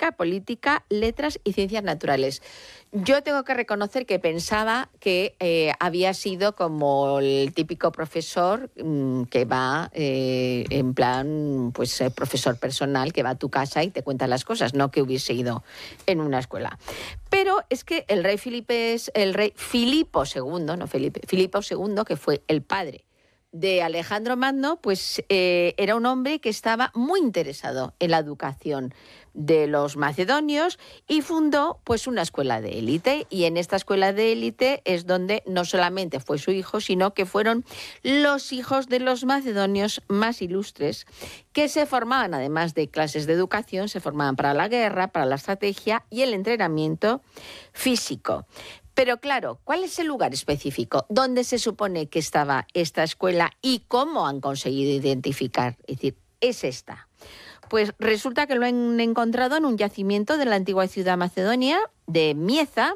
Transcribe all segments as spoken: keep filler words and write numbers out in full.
Historia, Política, Letras y Ciencias Naturales. Yo tengo que reconocer que pensaba que eh, había sido como el típico profesor mmm, que va eh, en plan, pues eh, profesor personal, que va a tu casa y te cuenta las cosas, no que hubiese ido en una escuela. Pero es que el rey Felipe, el rey Filipo segundo, no Felipe, Filipo segundo, que fue el padre de Alejandro Magno, pues eh, era un hombre que estaba muy interesado en la educación de los macedonios y fundó pues una escuela de élite, y en esta escuela de élite es donde no solamente fue su hijo, sino que fueron los hijos de los macedonios más ilustres, que se formaban, además de clases de educación, se formaban para la guerra, para la estrategia y el entrenamiento físico. Pero claro, ¿cuál es el lugar específico? ¿Dónde se supone que estaba esta escuela y cómo han conseguido identificar? Es decir, es esta. Pues resulta que lo han encontrado en un yacimiento de la antigua ciudad macedonia de Mieza,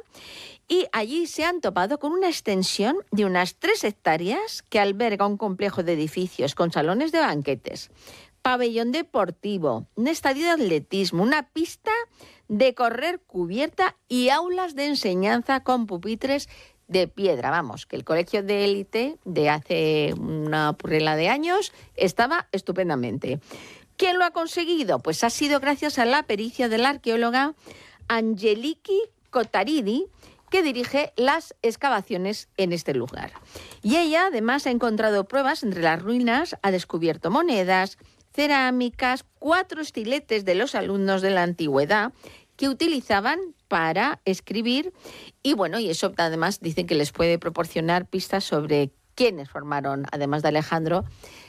y allí se han topado con una extensión de unas tres hectáreas que alberga un complejo de edificios con salones de banquetes, pabellón deportivo, un estadio de atletismo, una pista de correr cubierta y aulas de enseñanza con pupitres de piedra. Vamos, que el colegio de élite de hace una purrela de años estaba estupendamente. ¿Quién lo ha conseguido? Pues ha sido gracias a la pericia de la arqueóloga Angeliki Kotaridi, que dirige las excavaciones en este lugar. Y ella, además, ha encontrado pruebas entre las ruinas, ha descubierto monedas, cerámicas, cuatro estiletes de los alumnos de la antigüedad que utilizaban para escribir, y bueno, y eso además dicen que les puede proporcionar pistas sobre quiénes formaron, además de Alejandro,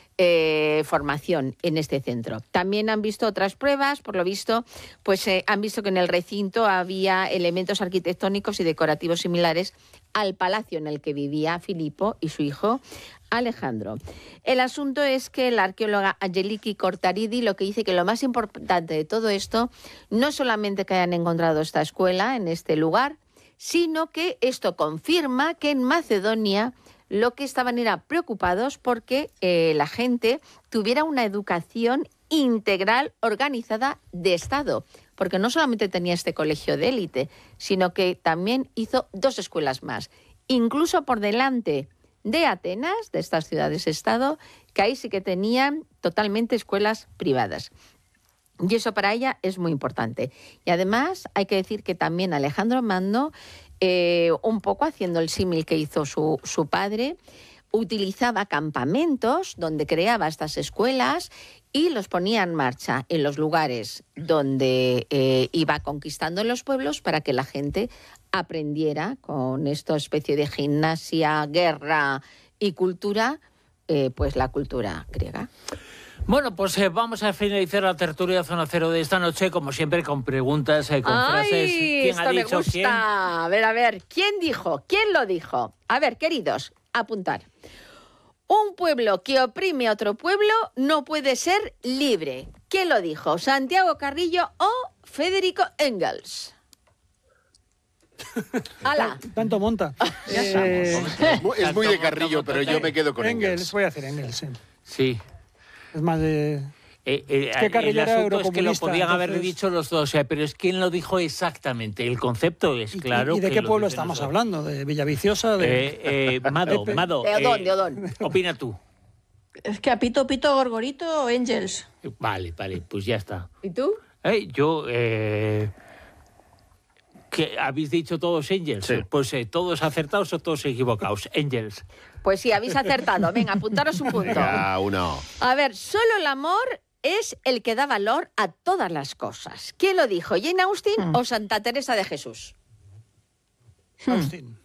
eh, formación en este centro. También han visto otras pruebas, por lo visto, pues eh, han visto que en el recinto había elementos arquitectónicos y decorativos similares al palacio en el que vivía Filipo y su hijo Alejandro. El asunto es que la arqueóloga Angeliki Kotaridi lo que dice que lo más importante de todo esto no es solamente que hayan encontrado esta escuela en este lugar, sino que esto confirma que en Macedonia lo que estaban era preocupados porque eh, la gente tuviera una educación integral organizada de Estado, porque no solamente tenía este colegio de élite, sino que también hizo dos escuelas más, incluso por delante de Atenas, de estas ciudades-estado, que ahí sí que tenían totalmente escuelas privadas. Y eso para ella es muy importante. Y además hay que decir que también Alejandro Magno, eh, un poco haciendo el símil que hizo su, su padre, utilizaba campamentos donde creaba estas escuelas y los ponía en marcha en los lugares donde eh, iba conquistando los pueblos para que la gente aprendiera con esta especie de gimnasia, guerra y cultura, eh, pues la cultura griega. Bueno, pues eh, vamos a finalizar la tertulia Zona Cero de esta noche, como siempre, con preguntas, eh, con ¡Ay, frases. ¿Quién esto ha me dicho gusta! quién? A ver, a ver, ¿quién dijo? ¿Quién lo dijo? A ver, queridos, apuntar. Un pueblo que oprime a otro pueblo no puede ser libre. ¿Quién lo dijo? ¿Santiago Carrillo o Federico Engels? ¡Hala! Tanto monta. Eh, es muy de Carrillo, pero yo me quedo con Engels. Engels, voy a hacer Engels, sí. Sí. Es más de... Eh, eh, Es que Carrillo el era asunto es que lo eurocomunista, podían haber entonces- dicho los dos, eh, pero es quién lo dijo exactamente. El concepto es ¿Y- claro. ¿Y de que qué lo pueblo dicen estamos los dos. hablando? ¿De Villaviciosa? De... Eh, eh, Mado, Mado. De Odón, eh, de Odón. Opina tú. Es que a Pito, Pito, Gorgorito, Engels. Vale, vale, pues ya está. ¿Y tú? Eh, yo... Eh, ¿qué, ¿Habéis dicho todos Engels? Sí. Pues eh, todos acertados o todos equivocados. Engels. Pues sí, habéis acertado. Venga, apuntaros un punto. Venga, uno. A ver, solo el amor es el que da valor a todas las cosas. ¿Quién lo dijo? ¿Jane Austen Hmm. o Santa Teresa de Jesús? Austin.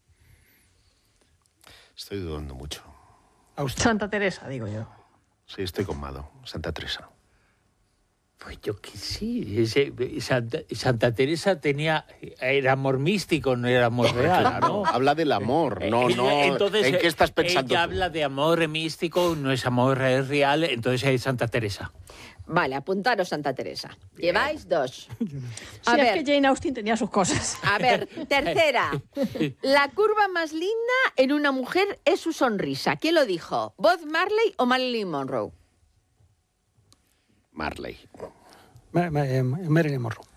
Estoy dudando mucho. Austin. Santa Teresa, digo yo. Sí, estoy con Mado. Santa Teresa. Pues yo que sí. Ese- Santa, Santa Teresa tenía... Era amor místico, no era amor real, ¿no? Habla del amor, no, Eh, no. entonces, ¿En qué estás pensando Ella tú? habla de amor místico, no es amor real, entonces es Santa Teresa. Vale, apuntaros Santa Teresa. Lleváis dos. Sí, A es ver, que Jane Austen tenía sus cosas. a ver, tercera. La curva más linda en una mujer es su sonrisa. ¿Quién lo dijo? ¿Bob Marley o Marilyn Monroe? Marley. Ma- ma- eh, Marilyn Monroe.